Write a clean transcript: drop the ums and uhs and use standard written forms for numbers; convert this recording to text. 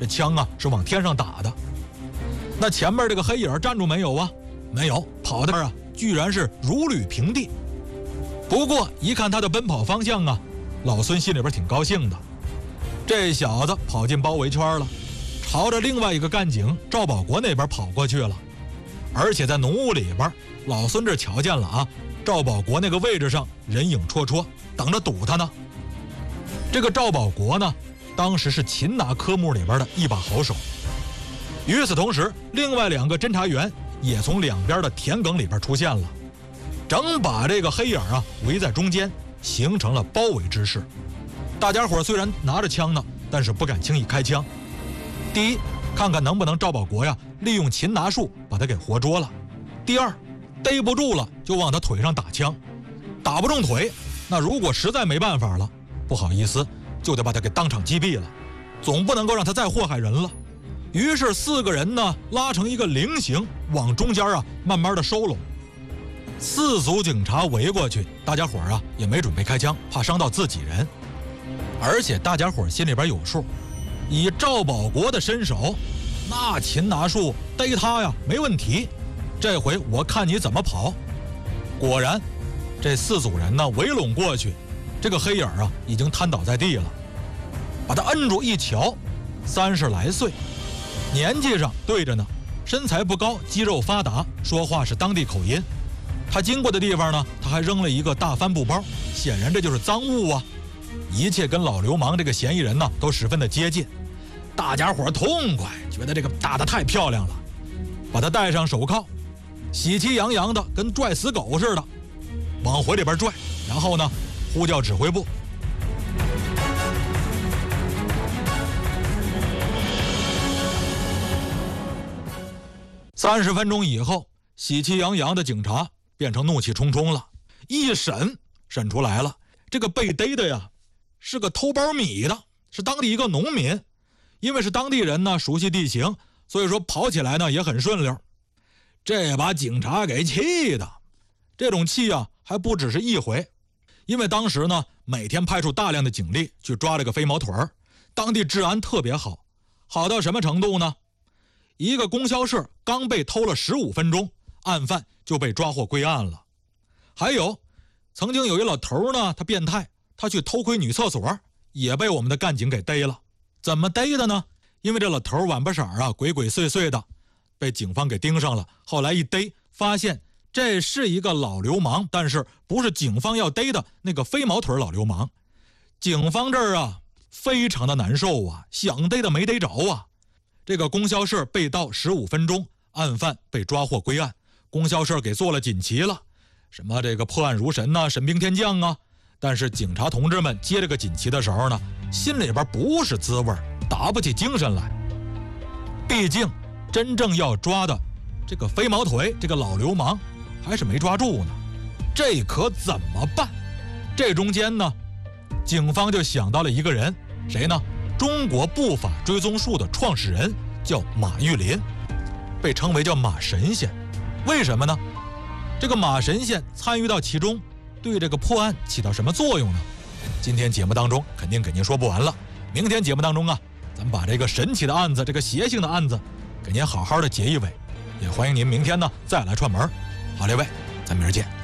这枪啊是往天上打的。那前面这个黑影站住没有啊？没有，跑的啊居然是如履平地。不过一看他的奔跑方向啊，老孙心里边挺高兴的。这小子跑进包围圈了，朝着另外一个干警赵保国那边跑过去了。而且在农屋里边，老孙这瞧见了啊，赵保国那个位置上人影绰绰，等着堵他呢。这个赵保国呢，当时是擒拿科目里边的一把好手。与此同时，另外2个侦查员也从两边的田埂里边出现了，整把这个黑影啊围在中间，形成了包围之势。大家伙虽然拿着枪呢，但是不敢轻易开枪。第一，看看能不能赵保国呀利用擒拿术把他给活捉了；第二，逮不住了就往他腿上打枪，打不中腿，那如果实在没办法了，不好意思，就得把他给当场击毙了，总不能够让他再祸害人了。于是4个人呢拉成一个菱形，往中间啊慢慢的收拢。4组警察围过去，大家伙啊也没准备开枪，怕伤到自己人。而且大家伙心里边有数，以赵保国的身手，那擒拿术逮他呀没问题。这回我看你怎么跑。果然，这4组人呢围拢过去，这个黑影啊已经瘫倒在地了。把他摁住一瞧，30来岁，年纪上对着呢，身材不高，肌肉发达，说话是当地口音。他经过的地方呢，他还扔了一个大帆布包，显然这就是赃物啊。一切跟老流氓这个嫌疑人呢都十分的接近。大家伙痛快，觉得这个打得太漂亮了，把他戴上手铐，喜气洋洋的跟拽死狗似的往回里边拽，然后呢呼叫指挥部。30分钟以后，喜气洋洋的警察变成怒气冲冲了。一审出来了，这个被逮的呀是个偷包米的，是当地一个农民。因为是当地人呢，熟悉地形，所以说跑起来呢也很顺溜。这把警察给气的，这种气啊还不只是一回。因为当时呢每天派出大量的警力去抓这个飞毛腿儿，当地治安特别好，好到什么程度呢？一个供销社刚被偷了15分钟，案犯就被抓获归案了。还有曾经有一老头呢，他变态，他去偷窥女厕所，也被我们的干警给逮了。怎么逮的呢？因为这老头晚不色啊，鬼鬼祟祟的，被警方给盯上了。后来一逮，发现这是一个老流氓，但是不是警方要逮的那个飞毛腿老流氓。警方这儿啊非常的难受啊，想逮的没逮着啊。这个供销社被盗15分钟，案犯被抓获归案，供销社给做了锦旗了，什么这个破案如神呐，神兵天将啊。但是警察同志们接这个锦旗的时候呢，心里边不是滋味，打不起精神来。毕竟真正要抓的这个飞毛腿这个老流氓还是没抓住呢，这可怎么办？这中间呢，警方就想到了一个人，谁呢？中国步法追踪术的创始人叫马玉林，被称为叫马神仙。为什么呢？这个马神仙参与到其中，对这个破案起到什么作用呢？今天节目当中肯定给您说不完了。明天节目当中啊，咱们把这个神奇的案子，这个邪性的案子，给您好好的结一尾。也欢迎您明天呢再来串门。好，列位，咱明儿见。